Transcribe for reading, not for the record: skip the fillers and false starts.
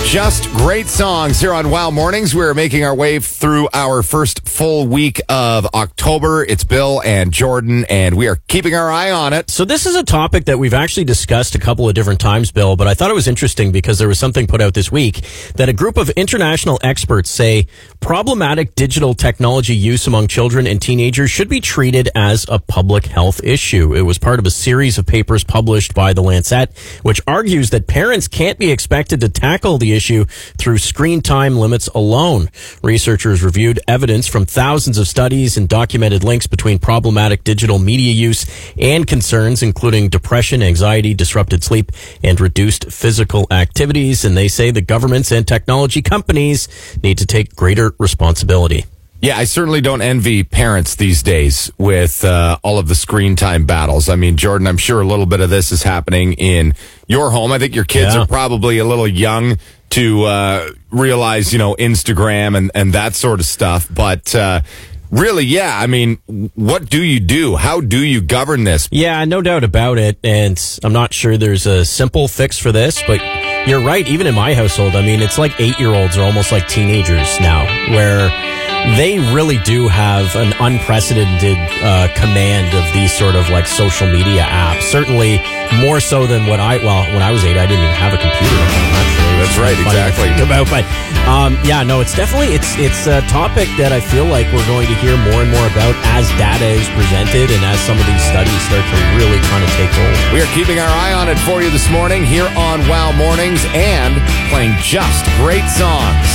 Just great songs here on Wow Mornings. We're making our way through our first full week of October. It's Bill and Jordan, and we are keeping our eye on it. So this is a topic that we've actually discussed a couple of different times, Bill, but I thought it was interesting because there was something put out this week that a group of international experts say problematic digital technology use among children and teenagers should be treated as a public health issue. It was part of a series of papers published by The Lancet, which argues that parents can't be expected to tackle the issue through screen time limits alone. Researchers reviewed evidence from thousands of studies and documented links between problematic digital media use and concerns including depression, anxiety, disrupted sleep, and reduced physical activities. And they say the governments and technology companies need to take greater responsibility. Yeah, I certainly don't envy parents these days with all of the screen time battles. I mean, Jordan, I'm sure a little bit of this is happening in your home. I think your kids are probably a little young to realize, Instagram and that sort of stuff. But really, yeah, I mean, what do you do? How do you govern this? Yeah, no doubt about it. And I'm not sure there's a simple fix for this, but you're right. Even in my household, I mean, it's like 8-year-olds are almost like teenagers now, where they really do have an unprecedented command of these sort of like social media apps. Certainly more so than when I was 8, I didn't even have a computer. That's right, exactly. But it's definitely it's a topic that I feel like we're going to hear more and more about as data is presented and as some of these studies start to really kind of take hold. We are keeping our eye on it for you this morning here on Wow Mornings and playing just great songs.